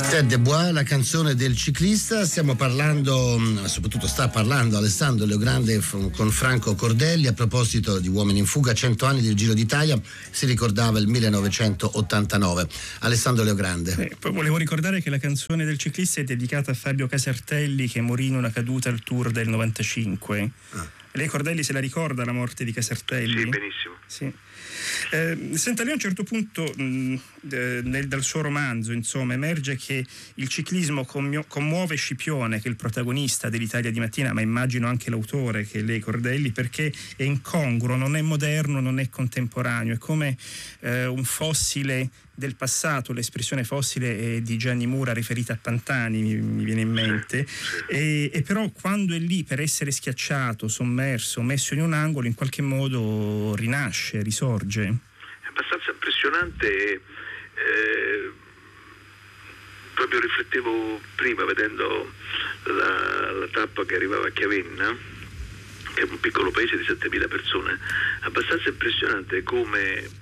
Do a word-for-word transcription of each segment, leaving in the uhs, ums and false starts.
Ted Debois, la canzone del ciclista. Stiamo parlando, soprattutto sta parlando Alessandro Leogrande con Franco Cordelli a proposito di Uomini in fuga, cento anni del Giro d'Italia, si ricordava il millenovecentottantanove. Alessandro Leogrande. Eh, poi volevo ricordare che la canzone del ciclista è dedicata a Fabio Casertelli, che morì in una caduta al Tour del novantacinque. Ah. Lei, Cordelli, se la ricorda la morte di Casertelli? Sì, benissimo. Sì. Eh, senta, lei a un certo punto mh, eh, nel, dal suo romanzo, insomma, emerge che il ciclismo commio, commuove Scipione, che è il protagonista dell'Italia di mattina, ma immagino anche l'autore, che è lei, Cordelli, perché è incongruo, non è moderno, non è contemporaneo, è come eh, un fossile del passato. L'espressione fossile è di Gianni Mura riferita a Pantani, mi, mi viene in mente, e, e però quando è lì per essere schiacciato, sommerso, messo in un angolo, in qualche modo rinasce, risorge. È abbastanza impressionante. Eh, proprio riflettevo prima vedendo la, la tappa che arrivava a Chiavenna, che è un piccolo paese di settemila persone, abbastanza impressionante come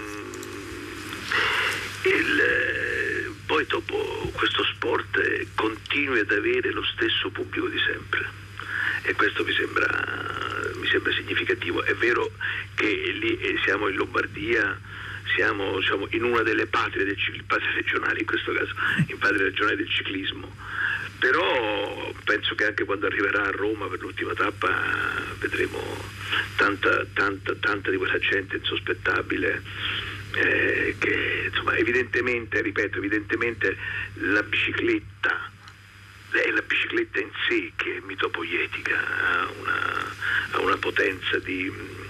Il, poi dopo questo sport continui ad avere lo stesso pubblico di sempre, e questo mi sembra, mi sembra significativo. È vero che lì siamo in Lombardia, siamo diciamo, in una delle patrie del ciclismo, patrie regionali in questo caso, in patria regionale del ciclismo, però penso che anche quando arriverà a Roma per l'ultima tappa vedremo tanta, tanta, tanta di quella gente insospettabile. Eh, che insomma evidentemente, ripeto, evidentemente la bicicletta è la bicicletta in sé che è mitopoietica, ha una, ha una potenza di,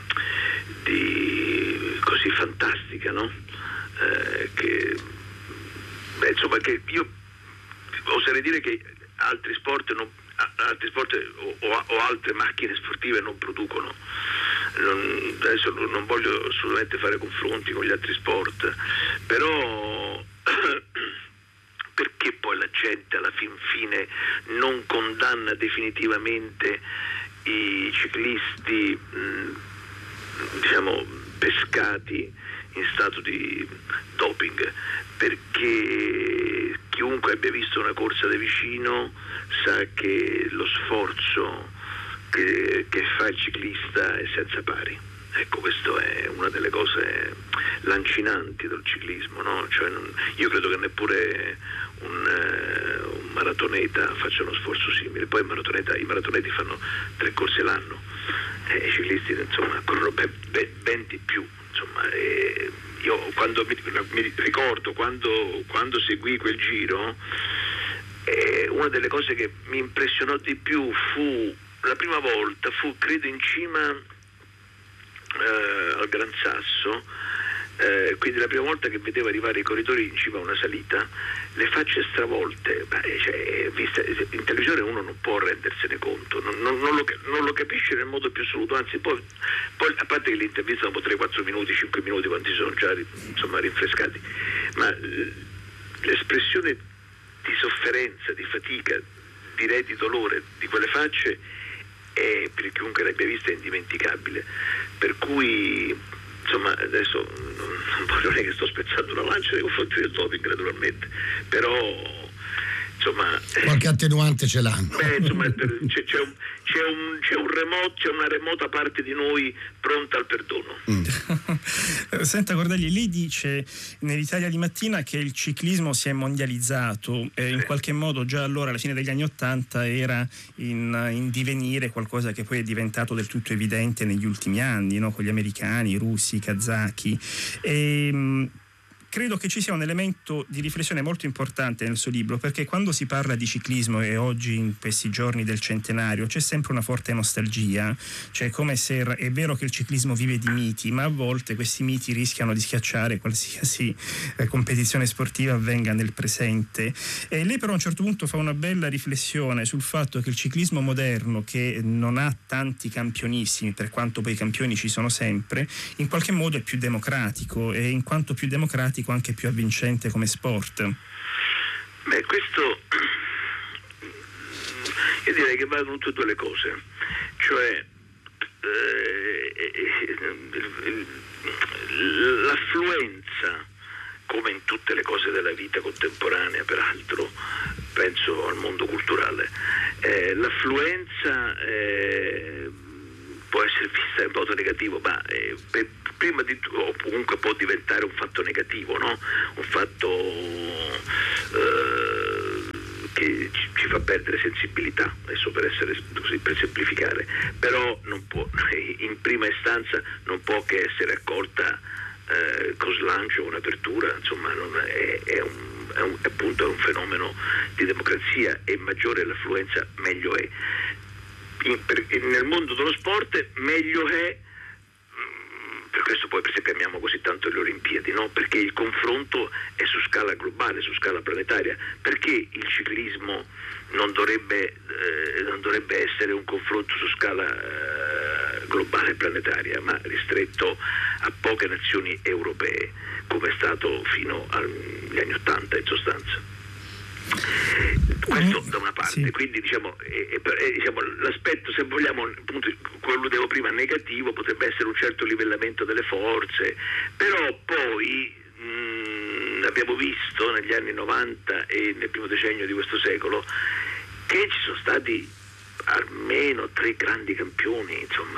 di così fantastica, no? Eh, che beh, insomma che io oserei dire che altri sport non, altri sport o, o altre macchine sportive non producono. Non, adesso non voglio assolutamente fare confronti con gli altri sport, però perché poi la gente alla fin fine non condanna definitivamente i ciclisti mh, diciamo pescati in stato di doping? Perché chiunque abbia visto una corsa da vicino sa che lo sforzo Che, che fa il ciclista è senza pari. Ecco, questo è una delle cose lancinanti del ciclismo, no? Cioè, non, io credo che neppure un, uh, un maratoneta faccia uno sforzo simile. Poi il maratoneta, i maratoneti fanno tre corse l'anno, e i ciclisti insomma corrono ben, ben, ben di più. Insomma, e io quando mi, mi ricordo quando, quando seguì quel giro, eh, una delle cose che mi impressionò di più fu la prima volta, fu credo in cima eh, al Gran Sasso, eh, quindi la prima volta che vedevo arrivare i corridori in cima a una salita, le facce stravolte. Beh, cioè, vista, in televisione uno non può rendersene conto, non, non, non, lo, non lo capisce nel modo più assoluto, anzi poi, poi a parte che l'intervista dopo tre quattro minuti, cinque minuti, quando si sono già insomma rinfrescati, ma l'espressione di sofferenza, di fatica, direi di dolore di quelle facce e per chiunque l'abbia vista è indimenticabile. Per cui insomma adesso non, non voglio dire che sto spezzando una lancia nei confronti del doping naturalmente, però insomma qualche attenuante ce l'hanno. Beh, insomma c'è, c'è, un, c'è, un, c'è un remoto, c'è una remota parte di noi pronta al perdono. Mm. Senta Cordelli, lei dice nell'Italia di mattina che il ciclismo si è mondializzato, eh, in qualche modo già allora alla fine degli anni Ottanta era in, in divenire qualcosa che poi è diventato del tutto evidente negli ultimi anni, no? Con gli americani, i russi, i kazaki. E, credo che ci sia un elemento di riflessione molto importante nel suo libro, perché quando si parla di ciclismo e oggi in questi giorni del centenario c'è sempre una forte nostalgia, cioè come se è vero che il ciclismo vive di miti, ma a volte questi miti rischiano di schiacciare qualsiasi eh, competizione sportiva avvenga nel presente. E lei però a un certo punto fa una bella riflessione sul fatto che il ciclismo moderno, che non ha tanti campionissimi, per quanto poi i campioni ci sono sempre, in qualche modo è più democratico, e in quanto più democratico anche più avvincente come sport. Beh, questo io direi che vanno tutte e due le cose, cioè eh, l'affluenza come in tutte le cose della vita contemporanea, peraltro, penso al mondo culturale, eh, l'affluenza eh, può essere vista in modo negativo, ma eh, per, prima di o comunque può diventare un fatto negativo, no? Un fatto eh, che ci, ci fa perdere sensibilità, adesso per essere così, per semplificare, però non può, in prima istanza non può che essere accolta eh, con slancio, un'apertura, insomma non è, è un È un, appunto è un fenomeno di democrazia, e maggiore l'affluenza meglio è. In, per, nel mondo dello sport meglio è, per questo poi per esempio amiamo così tanto le Olimpiadi, no? Perché il confronto è su scala globale, su scala planetaria. Perché il ciclismo non dovrebbe, eh, non dovrebbe essere un confronto su scala eh, globale e planetaria, ma ristretto a poche nazioni europee, come è stato fino agli anni Ottanta in sostanza. Questo da una parte, sì. Quindi diciamo, è, è, diciamo l'aspetto, se vogliamo, appunto, quello devo prima negativo, potrebbe essere un certo livellamento delle forze, però poi mh, abbiamo visto negli anni novanta e nel primo decennio di questo secolo che ci sono stati almeno tre grandi campioni, insomma,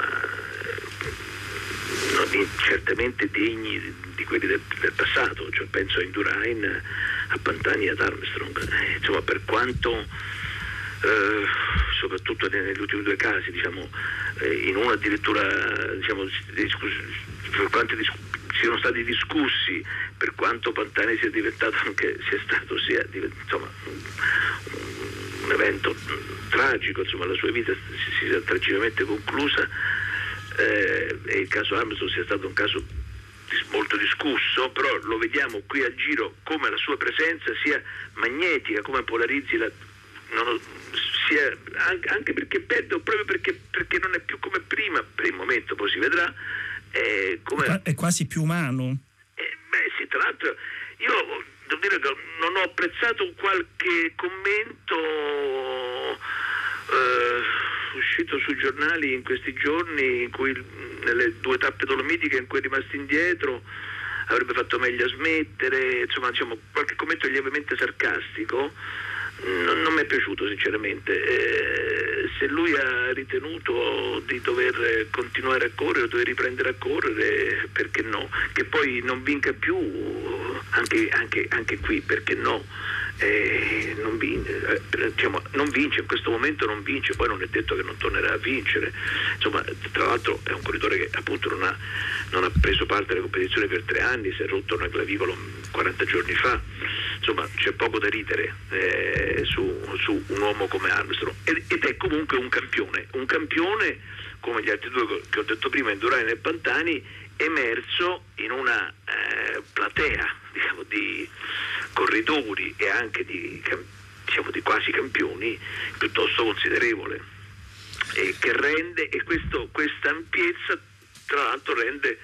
non certamente degni di quelli del, del passato, cioè penso a Indurain, a Pantani e ad Armstrong, eh, insomma, per quanto eh, soprattutto negli ultimi due casi, diciamo, eh, in uno addirittura, diciamo, per quanto dis- siano stati discussi, per quanto Pantani sia diventato anche, sia stato sia insomma un, un evento tragico, insomma la sua vita si, si sia tragicamente conclusa, eh, e il caso Armstrong sia stato un caso molto discusso, però lo vediamo qui al Giro come la sua presenza sia magnetica, come polarizzi la, non, sia, anche, anche perché perde, proprio perché, perché non è più come prima per il momento, poi si vedrà, eh, come, è quasi più umano. Eh, beh sì, tra l'altro io devo dire che non ho apprezzato qualche commento eh, uscito sui giornali in questi giorni, in cui nelle due tappe dolomitiche in cui è rimasto indietro avrebbe fatto meglio a smettere, insomma, diciamo, qualche commento lievemente sarcastico non, non mi è piaciuto sinceramente. Eh, se lui ha ritenuto di dover continuare a correre, dover riprendere a correre, perché no? Che poi non vinca più anche, anche, anche qui, perché no? Eh, non, vince, eh, diciamo, non vince in questo momento, non vince, poi non è detto che non tornerà a vincere, insomma, tra l'altro è un corridore che appunto non ha, non ha preso parte alle competizioni per tre anni, si è rotto una clavicola quaranta giorni fa, insomma c'è poco da ridere eh, su, su un uomo come Armstrong, ed, ed è comunque un campione, un campione come gli altri due che ho detto prima, Indurain e Pantani, emerso in una eh, platea, diciamo, di corridori e anche di, diciamo, di quasi campioni piuttosto considerevole, e che rende, e questo, questa ampiezza tra l'altro rende,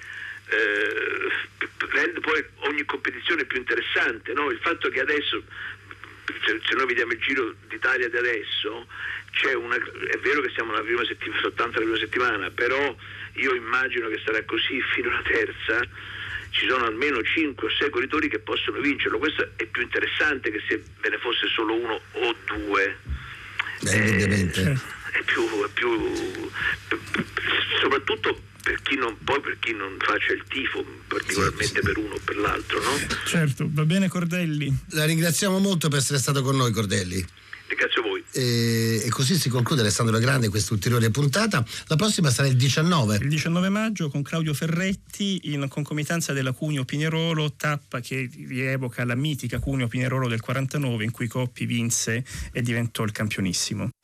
eh, rende poi ogni competizione più interessante, no? Il fatto che adesso, se, se noi vediamo il Giro d'Italia di adesso, c'è una, è vero che siamo alla prima settimana, soltanto la prima settimana, però io immagino che sarà così fino alla terza. Ci sono almeno cinque o sei corridori che possono vincerlo. Questo è più interessante che se ve ne fosse solo uno o due. Beh, indubbiamente. Eh, è più, è più soprattutto per chi non, poi per chi non faccia il tifo particolarmente sì, sì. per uno o per l'altro, no? Certo, va bene Cordelli. La ringraziamo molto per essere stato con noi, Cordelli. Ringrazio voi. E, e così si conclude, Alessandro Grande, questa ulteriore puntata. La prossima sarà il diciannove. Il diciannove maggio con Claudio Ferretti in concomitanza della Cuneo Pinerolo, tappa che rievoca la mitica Cuneo Pinerolo del quarantanove in cui Coppi vinse e diventò il campionissimo.